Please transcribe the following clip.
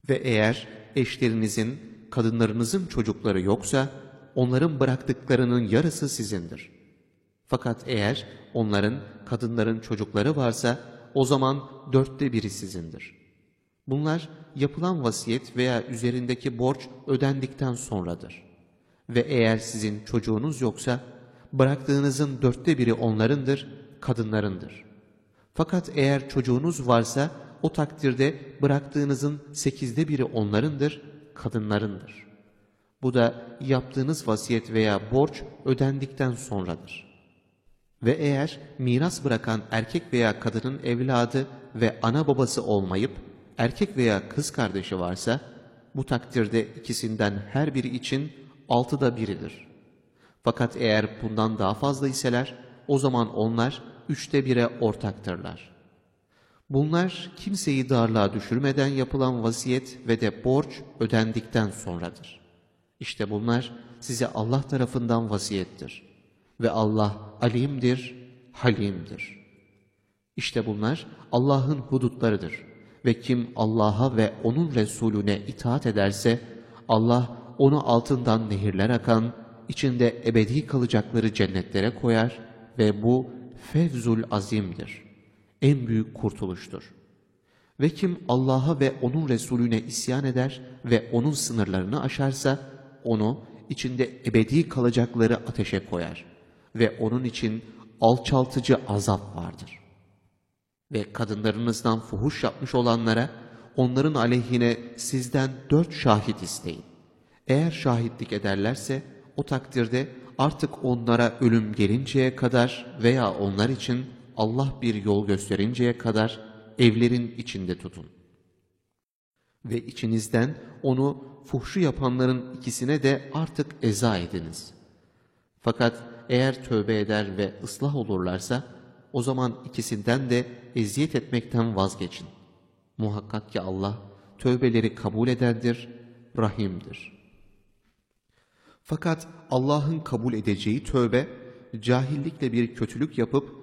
Ve eğer eşlerinizin, kadınlarınızın çocukları yoksa, onların bıraktıklarının yarısı sizindir. Fakat eğer onların, kadınların çocukları varsa, o zaman 1/4 sizindir. Bunlar yapılan vasiyet veya üzerindeki borç ödendikten sonradır. Ve eğer sizin çocuğunuz yoksa, bıraktığınızın 1/4 onlarındır, kadınlarındır. Fakat eğer çocuğunuz varsa, o takdirde bıraktığınızın 8'de 1 onlarındır, kadınlarındır. Bu da yaptığınız vasiyet veya borç ödendikten sonradır. Ve eğer miras bırakan erkek veya kadının evladı ve ana babası olmayıp, erkek veya kız kardeşi varsa, bu takdirde ikisinden her biri için 1/6'dir. Fakat eğer bundan daha fazla iseler, o zaman onlar 3'te 1'e ortaktırlar. Bunlar kimseyi darlığa düşürmeden yapılan vasiyet ve de borç ödendikten sonradır. İşte bunlar size Allah tarafından vasiyettir. Ve Allah alimdir, halimdir. İşte bunlar Allah'ın hudutlarıdır. Ve kim Allah'a ve O'nun Resulüne itaat ederse, Allah onu altından nehirler akan, içinde ebedi kalacakları cennetlere koyar ve bu fevzul azimdir. En büyük kurtuluştur. Ve kim Allah'a ve O'nun Resulüne isyan eder ve O'nun sınırlarını aşarsa, onu içinde ebedi kalacakları ateşe koyar ve onun için alçaltıcı azap vardır. Ve kadınlarınızdan fuhuş yapmış olanlara, onların aleyhine sizden 4 şahit isteyin. Eğer şahitlik ederlerse, o takdirde artık onlara ölüm gelinceye kadar veya onlar için Allah bir yol gösterinceye kadar evlerin içinde tutun. Ve içinizden onu fuhşu yapanların ikisine de artık eza ediniz. Fakat eğer tövbe eder ve ıslah olurlarsa, o zaman ikisinden de eziyet etmekten vazgeçin. Muhakkak ki Allah tövbeleri kabul edendir, rahimdir. Fakat Allah'ın kabul edeceği tövbe, cahillikle bir kötülük yapıp